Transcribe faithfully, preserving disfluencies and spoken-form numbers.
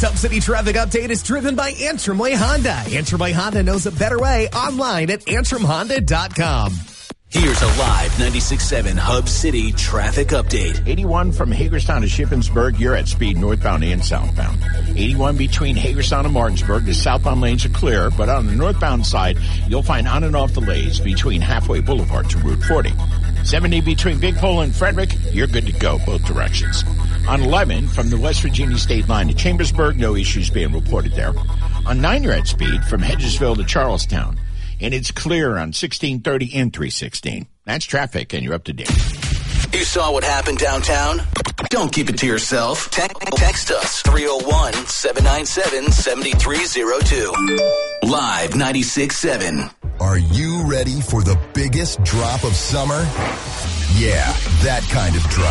Top City Traffic Update is driven by Antrim Way Honda. Antrim Way Honda knows a better way online at antrim honda dot com. Here's a live ninety-six point seven Hub City traffic update. eighty-one from Hagerstown to Shippensburg, you're at speed northbound and southbound. eighty-one between Hagerstown and Martinsburg, the southbound lanes are clear, but on the northbound side, you'll find on and off delays between Halfway Boulevard to Route forty. seventy between Big Pole and Frederick, you're good to go both directions. On eleven from the West Virginia state line to Chambersburg, no issues being reported there. On nine, you're at speed from Hedgesville to Charlestown. And it's clear on sixteen thirty and three sixteen. That's traffic, and you're up to date. You saw what happened downtown? Don't keep it to yourself. Te- text us three oh one, seven nine seven, seven three oh two. Live ninety-six point seven. Are you ready for the biggest drop of summer? Yeah, that kind of drop.